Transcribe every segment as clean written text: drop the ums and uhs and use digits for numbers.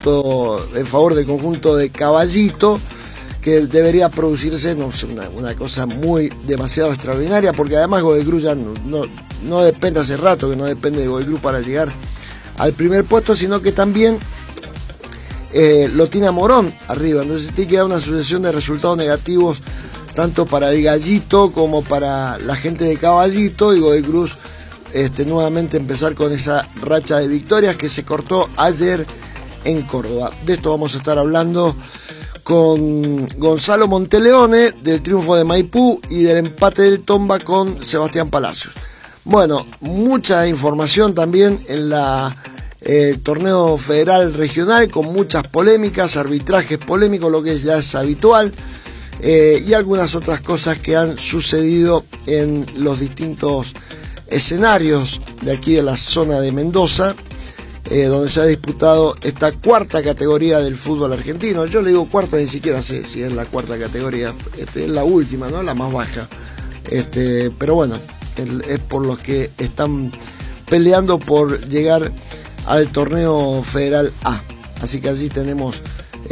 en favor del conjunto de Caballito, que debería producirse, no sé, una cosa demasiado extraordinaria, porque además Godoy Cruz ya no depende, hace rato que no depende de Godoy Cruz para llegar al primer puesto, sino que también lo tiene a Morón arriba. Entonces tiene que dar una sucesión de resultados negativos tanto para el Gallito como para la gente de Caballito, y Godoy Cruz nuevamente empezar con esa racha de victorias que se cortó ayer en Córdoba. De esto vamos a estar hablando con Gonzalo Monteleone, del triunfo de Maipú y del empate del Tomba con Sebastián Palacios. Bueno, mucha información también en el torneo federal regional, con muchas polémicas, arbitrajes polémicos, lo que ya es habitual, y algunas otras cosas que han sucedido en los distintos escenarios de aquí de la zona de Mendoza, donde se ha disputado esta cuarta categoría del fútbol argentino. Yo le digo cuarta, ni siquiera sé si es la cuarta categoría, es la última, ¿no? La más baja, pero bueno, es por los que están peleando por llegar al torneo federal A. Así que allí tenemos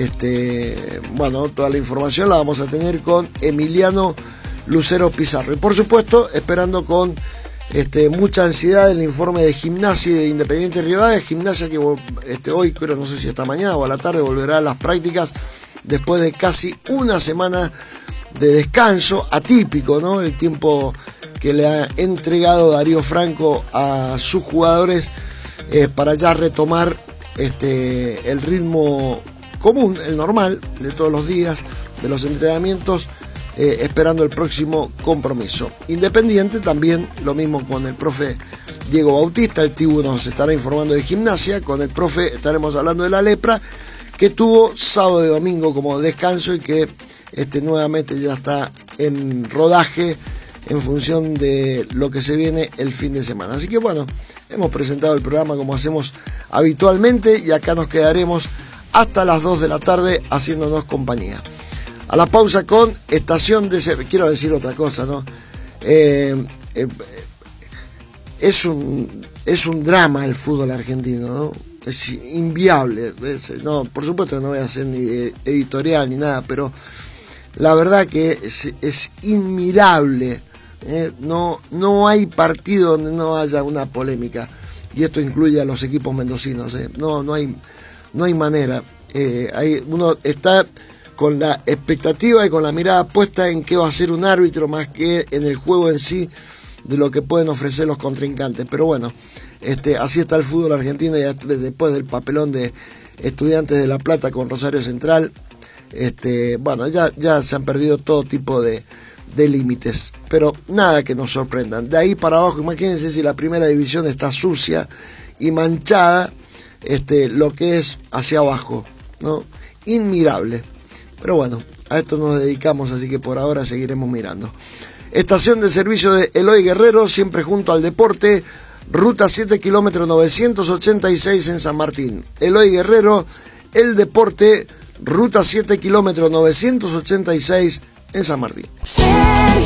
toda la información la vamos a tener con Emiliano Lucero Pizarro, y por supuesto esperando con mucha ansiedad el informe de Gimnasia y de Independiente Rivadavia. Gimnasia que hoy, creo, no sé si esta mañana o a la tarde, volverá a las prácticas después de casi una semana de descanso atípico, ¿no? El tiempo que le ha entregado Darío Franco a sus jugadores para ya retomar el ritmo común, el normal de todos los días de los entrenamientos, esperando el próximo compromiso. Independiente también, lo mismo con el profe Diego Bautista. El Tibu nos estará informando de Gimnasia. Con el profe estaremos hablando de la Lepra, que tuvo sábado y domingo como descanso y que nuevamente ya está en rodaje en función de lo que se viene el fin de semana. Así que bueno, hemos presentado el programa como hacemos habitualmente, y acá nos quedaremos hasta las 2 de la tarde haciéndonos compañía. A la pausa con Estación de Servicio. Quiero decir otra cosa, ¿no? Es un drama el fútbol argentino, ¿no? Es inviable. No, por supuesto que no voy a hacer ni editorial ni nada, pero la verdad que es inmirable. No hay partido donde no haya una polémica, y esto incluye a los equipos mendocinos. No hay manera. Uno está con la expectativa y con la mirada puesta en qué va a ser un árbitro, más que en el juego en sí de lo que pueden ofrecer los contrincantes. Pero bueno, así está el fútbol argentino, y después del papelón de Estudiantes de La Plata con Rosario Central, ya se han perdido todo tipo de límites, pero nada que nos sorprendan. De ahí para abajo, imagínense si la primera división está sucia y manchada, lo que es hacia abajo, ¿no? Inmirable. Pero bueno, a esto nos dedicamos, así que por ahora seguiremos mirando. Estación de servicio de Eloy Guerrero, siempre junto al deporte, ruta 7 kilómetro 986 en San Martín. Eloy Guerrero, el deporte, ruta 7 kilómetro 986 en San Martín.